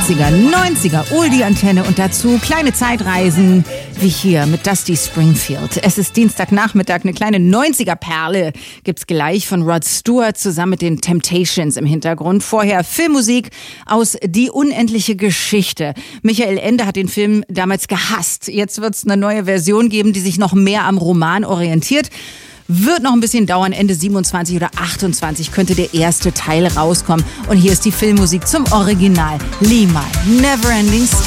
80er, 90er, Oldie-Antenne und dazu kleine Zeitreisen wie hier mit Dusty Springfield. Es ist Dienstagnachmittag, eine kleine 90er-Perle gibt's gleich von Rod Stewart zusammen mit den Temptations im Hintergrund. Vorher Filmmusik aus Die unendliche Geschichte. Michael Ende hat den Film damals gehasst. Jetzt wird's eine neue Version geben, die sich noch mehr am Roman orientiert. Wird noch ein bisschen dauern, Ende 27 oder 28 könnte der erste Teil rauskommen. Und hier ist die Filmmusik zum Original. Lima, Neverending Story.